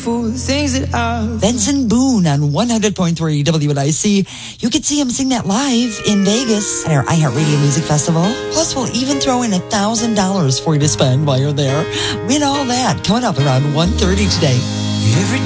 for the things that I've Benson Boone on 100.3 WNIC. You could see him sing that live in Vegas at our iHeartRadio Music Festival. Plus, we'll even throw in $1,000 for you to spend while you're there. Win all that coming up around 1:30 today. every